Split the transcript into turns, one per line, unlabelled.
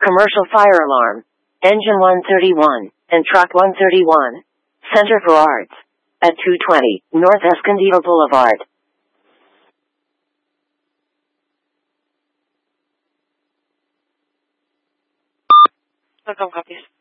Commercial fire alarm. Engine 131 and truck 131. Center for Arts. At 220 North Escondido Boulevard.
Welcome, copies.